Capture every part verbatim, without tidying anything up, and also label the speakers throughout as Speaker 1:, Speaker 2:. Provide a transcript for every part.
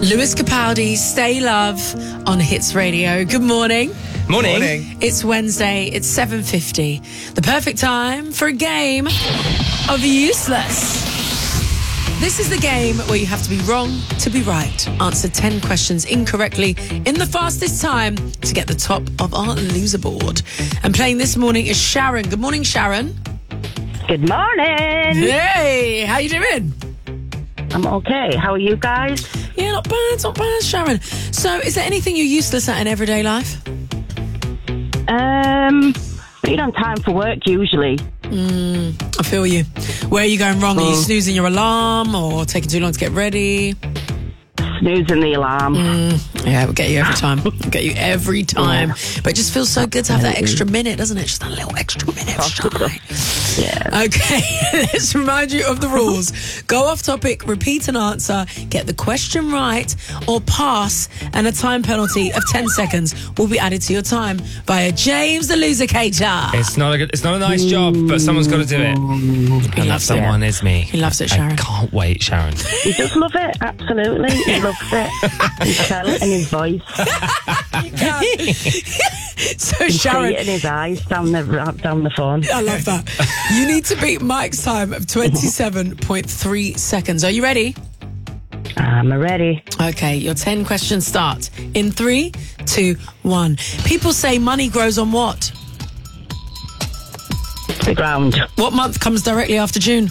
Speaker 1: Lewis Capaldi, Stay Love on Hits Radio. Good morning.
Speaker 2: Morning.
Speaker 3: Morning.
Speaker 1: It's Wednesday. It's seven fifty. The perfect time for a game of Useless. This is the game where you have to be wrong to be right. Answer ten questions incorrectly in the fastest time to get the top of our loser board. And playing this morning is Sharon. Good morning, Sharon.
Speaker 4: Good morning.
Speaker 1: Hey, how you doing?
Speaker 4: I'm okay. How are you guys?
Speaker 1: Yeah, not bad, not bad, Sharon. So, is there anything you're useless at in everyday life?
Speaker 4: Um, being on time for work usually.
Speaker 1: Mm, I feel you. Where are you going wrong? Are you snoozing your alarm or taking too long to get ready?
Speaker 4: Snoozing the alarm.
Speaker 1: Mm, yeah, we'll get you every time. We'll get you every time.
Speaker 4: Yeah.
Speaker 1: But it just feels so good to have that extra minute, doesn't it? Just a little extra minute. Shine.
Speaker 4: Yeah.
Speaker 1: Okay, let's remind you of the rules. Go off topic, repeat an answer, get the question right, or pass, and a time penalty of ten seconds will be added to your time via James the Loser Cager.
Speaker 2: It's not a good, it's not a nice job, but someone's got to do it. And that
Speaker 1: loves
Speaker 2: someone
Speaker 1: it.
Speaker 2: is me.
Speaker 1: He loves it, Sharon.
Speaker 2: I can't wait, Sharon.
Speaker 4: He does love it, absolutely. He loves it. You can tell it in his voice.
Speaker 1: So,
Speaker 4: You see
Speaker 1: Sharon,
Speaker 4: it in his eyes down the down the phone.
Speaker 1: I love that. You need to beat Mike's time of twenty-seven point three seconds. Are you ready?
Speaker 4: I'm ready.
Speaker 1: Okay, your ten questions start in three, two, one. People say money grows on what?
Speaker 4: The ground.
Speaker 1: What month comes directly after June?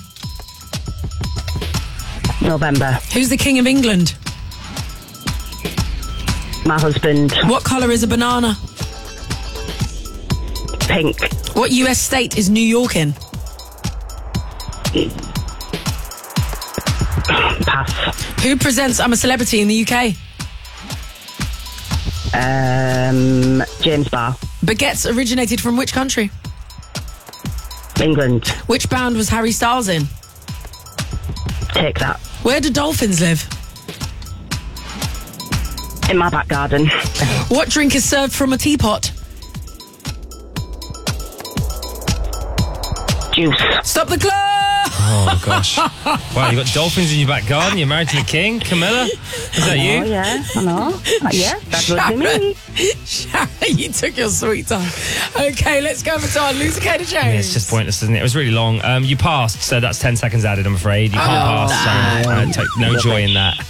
Speaker 4: November.
Speaker 1: Who's the King of England?
Speaker 4: My husband.
Speaker 1: What colour is a banana?
Speaker 4: Pink.
Speaker 1: What U S state is New York in?
Speaker 4: Pass.
Speaker 1: Who presents I'm a Celebrity in the U K?
Speaker 4: Um, James Barr.
Speaker 1: Baguettes originated from which country?
Speaker 4: England.
Speaker 1: Which band was Harry Styles in?
Speaker 4: Take that.
Speaker 1: Where do dolphins live?
Speaker 4: In my back garden.
Speaker 1: What drink is served from a teapot?
Speaker 4: Juice.
Speaker 1: Stop the clock!
Speaker 2: Oh, gosh. Wow, you got dolphins in your back garden? You're married to the king? Camilla? Is that
Speaker 4: Oh,
Speaker 2: you?
Speaker 4: yeah, I know. Uh, yeah, that would be me.
Speaker 1: Sharon, you took your sweet time. Okay, let's go over to our loser Kader James.
Speaker 2: Yeah, it's just pointless, isn't it? It was really long. Um, you passed, so that's ten seconds added, I'm afraid. You can't
Speaker 1: Oh,
Speaker 2: pass, so I take no joy in that.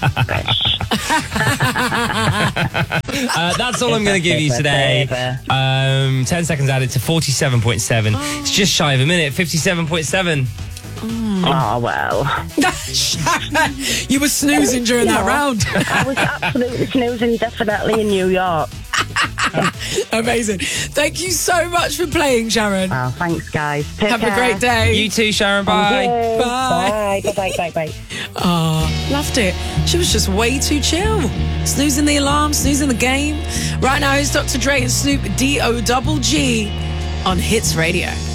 Speaker 2: uh, that's all I'm going to give you today. Um, ten seconds added to forty-seven point seven. It's just shy of a minute, fifty-seven point seven.
Speaker 4: Oh, well.
Speaker 1: Sharon, you were snoozing during that round.
Speaker 4: I was absolutely snoozing, definitely in New York.
Speaker 1: Amazing. Thank you so much for playing, Sharon.
Speaker 4: Oh, thanks, guys. Take
Speaker 1: Have
Speaker 4: care.
Speaker 1: a great day.
Speaker 2: You too, Sharon. Bye.
Speaker 1: Bye.
Speaker 4: Bye. Bye. Bye. Bye.
Speaker 1: Oh, loved it. She was just way too chill. Snoozing the alarm, snoozing the game. Right now, it's Doctor Dre and Snoop D O double G on Hits Radio.